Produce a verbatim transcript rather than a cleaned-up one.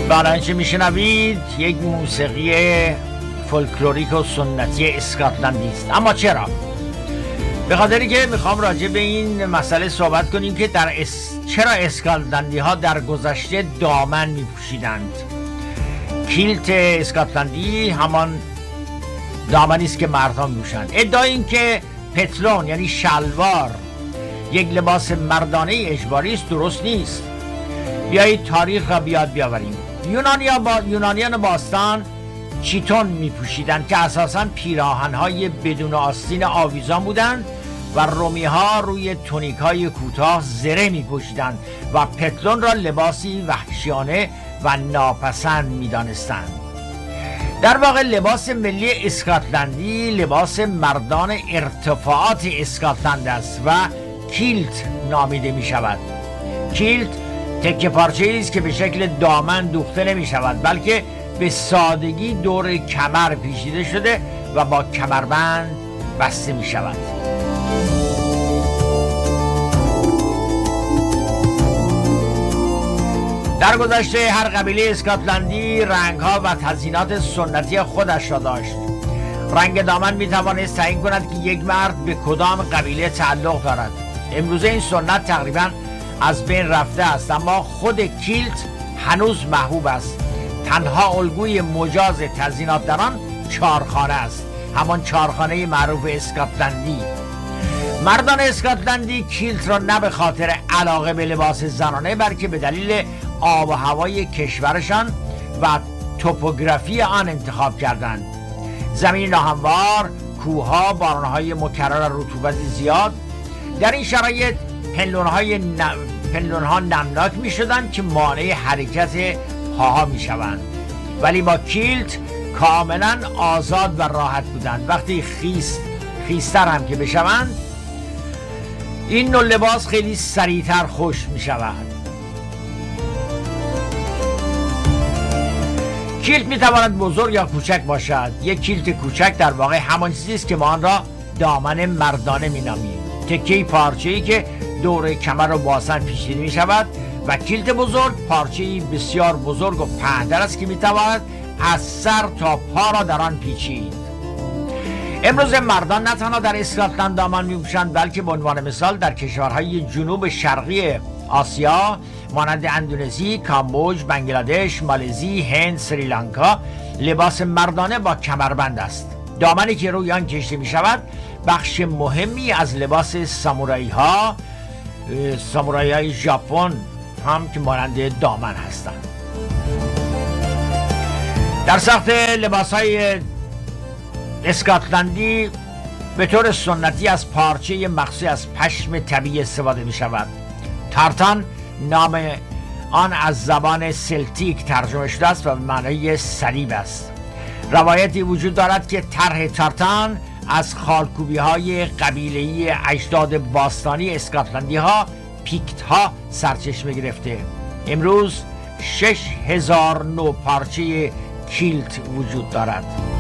برای میشنوید یک موسیقی فولکلوریک و سنتی اسکاتلندی است. اما چرا؟ به خاطری که میخوام راجع به این مسئله صحبت کنیم که در اس... چرا اسکاتلندی ها در گذشته دامن میپوشیدند. کیلت اسکاتلندی همان دامنی است که مردان میپوشند. ادعای این که پتلون یعنی شلوار یک لباس مردانه اجباری است درست نیست. بیایید تاریخ را بیاد بیاوریم. یونانیان با... یونانیان باستان چیتون می پوشیدند که اساساً پیراهن‌های بدون آستین آویزان بودند و رومی ها روی تونیک های کوتاه زره می پوشیدند و پتلون را لباسی وحشیانه و ناپسند می دانستند. در واقع لباس ملی اسکاتلندی لباس مردان ارتفاعات اسکاتلند است و کیلت نامیده می شود. کیلت تکه پارچه‌ای است که به شکل دامن دوخته نمی شود بلکه به سادگی دور کمر پیچیده شده و با کمربند بسته می شود. در گذشته هر قبیله اسکاتلندی رنگ‌ها و تزیینات سنتی خودش را داشت. رنگ دامن می توانست تعیین کند که یک مرد به کدام قبیله تعلق دارد. امروزه این سنت تقریباً از بین رفته است، اما خود کیلت هنوز محبوب است. تنها الگوی مجاز تزیینات در آن چارخانه است، همان چارخانه معروف اسکاتلندی. مردان اسکاتلندی کیلت را نه به خاطر علاقه به لباس زنانه بلکه به دلیل آب و هوای کشورشان و توپوگرافی آن انتخاب کردند. زمین ناهموار، کوهها، بارانهای مکرر و رطوبت زیاد. در این شرایط پنلون‌های نم... پنلون‌ها نمناک می شدند که مانع حرکت پاها می شوند، ولی با کیلت کاملا آزاد و راحت بودند. وقتی خیست خیستر هم که بشوند این نوع لباس خیلی سریعتر خوش می شود. کیلت می تواند بزرگ یا کوچک باشد. یک کیلت کوچک در واقع همان چیزی است که ما آن را دامن مردانه می نامیم، تکه پارچه‌ای که دور کمر و باسن پیچیده می شود، و کیلت بزرگ پارچه‌ای بسیار بزرگ و پهن‌تر است که می تواند از سر تا پا را در آن پیچید. امروز مردان نه تنها در اسکاتلند دامن می‌پوشند بلکه به عنوان مثال در کشورهای جنوب شرقی آسیا مانند اندونزی، کامبوج، بنگلادش، مالزی، هند، سریلانکا لباس مردانه با کمربند است. دامنی که روی آن کشیده می‌شود بخش مهمی از لباس سامورایی ها سامورایی های ژاپن هم که مانند دامن هستند. در ساخت لباس های اسکاتلندی به طور سنتی از پارچه مخصوص از پشم طبیعی استفاده می شود. تارتان نام آن از زبان سلتیک ترجمه شده است و به معنای صلیب است. روایتی وجود دارد که طرح تارتان از خالکوبی های قبیله‌ای اجداد باستانی اسکاتلندی ها پیکت ها سرچشمه گرفته. امروز شش هزار نوع پارچه کیلت وجود دارد.